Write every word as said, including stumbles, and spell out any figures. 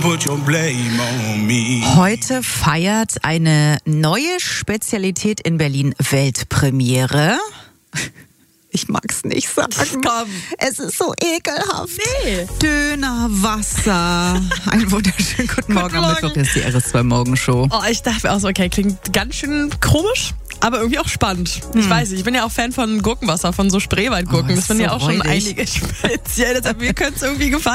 Put your blame on me. Heute feiert eine neue Spezialität in Berlin Weltpremiere. Ich mag's nicht sagen. Komm. Es ist so ekelhaft. Nee. Dönerwasser. Einen wunderschönen guten Morgen. Am Morgen. Mittwoch ist die R S zwei Morgenshow. Oh, ich dachte mir auch so, okay, klingt ganz schön komisch, aber irgendwie auch spannend. Ich weiß nicht, ich bin ja auch Fan von Gurkenwasser, von so Spreewaldgurken. Oh, das sind so ja auch schon räudig. einige speziell. Deshalb, mir könnte es irgendwie gefallen.